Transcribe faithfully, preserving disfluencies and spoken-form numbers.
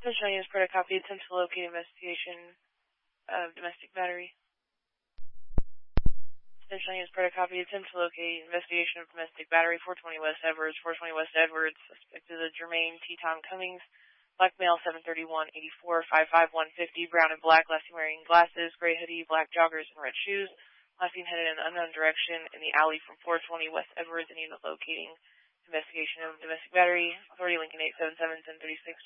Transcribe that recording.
Central Units, Prada copy, attempt to locate investigation of domestic battery. Central Units, Prada copy, attempt to locate investigation of domestic battery, four twenty West Edwards, four twenty West Edwards, suspect is a Jermaine T. Tom Cummings, black male, seven thirty-one, eighty-four, five five, one fifty, brown and black, last seen wearing glasses, gray hoodie, black joggers, and red shoes, last seen headed in an unknown direction in the alley from four twenty West Edwards, in need of locating investigation of domestic battery. Authority Lincoln eight seven seven, ten thirty-six.